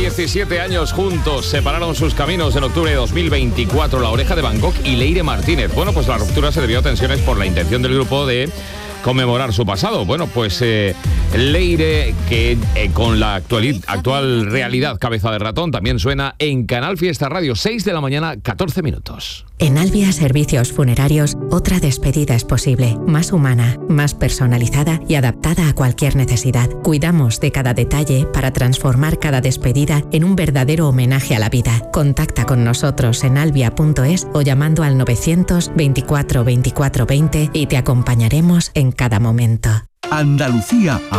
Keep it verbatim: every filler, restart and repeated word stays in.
diecisiete años juntos, separaron sus caminos en octubre de dos mil veinticuatro La Oreja de Van Gogh y Leire Martínez. Bueno, pues la ruptura se debió a tensiones por la intención del grupo de conmemorar su pasado. Bueno, pues eh, Leire, que eh, con la actual, actual realidad cabeza de ratón, también suena en Canal Fiesta Radio, seis de la mañana, catorce minutos. En Albia Servicios Funerarios, otra despedida es posible, más humana, más personalizada y adaptada a cualquier necesidad. Cuidamos de cada detalle para transformar cada despedida en un verdadero homenaje a la vida. Contacta con nosotros en albia punto es o llamando al novecientos veinticuatro veinticuatro veinte y te acompañaremos en cada momento. Andalucía